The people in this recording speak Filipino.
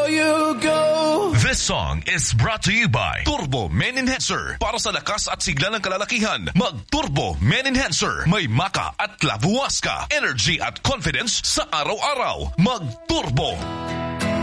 you go. This song is brought to you by Turbo Men Enhancer. Para sa lakas at sigla ng kalalakihan, mag-Turbo Men Enhancer. May maka at lavuas ka. Energy at confidence sa araw-araw. Mag-Turbo.